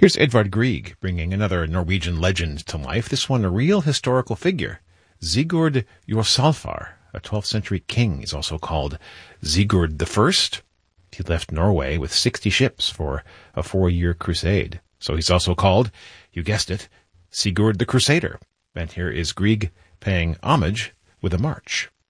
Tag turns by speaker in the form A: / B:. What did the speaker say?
A: Here's Edvard Grieg bringing another Norwegian legend to life, this one a real historical figure. Sigurd Jorsalfar, a 12th century king. He's also called Sigurd the First. He left Norway with 60 ships for a 4-year crusade. So he's also called, you guessed it, Sigurd the Crusader. And here is Grieg paying homage with a march.